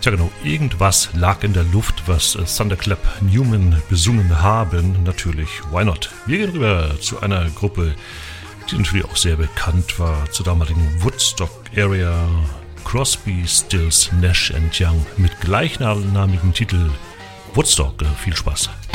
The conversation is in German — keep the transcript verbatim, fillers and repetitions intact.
Tja genau, irgendwas lag in der Luft, was Thunderclap Newman besungen haben. Natürlich, why not? Wir gehen rüber zu einer Gruppe, die natürlich auch sehr bekannt war, zur damaligen Woodstock-Area. Crosby, Stills, Nash and Young mit gleichnamigen Titel Woodstock. Viel Spaß.